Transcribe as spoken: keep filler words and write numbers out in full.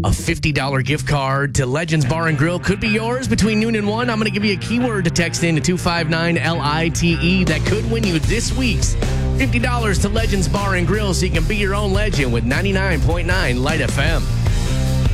A fifty dollars gift card to Legends Bar and Grill could be yours between noon and one. I'm going to give you a keyword to text in to two five nine L I T E that could win you this week's fifty dollars to Legends Bar and Grill so you can be your own legend with ninety-nine point nine Light F M.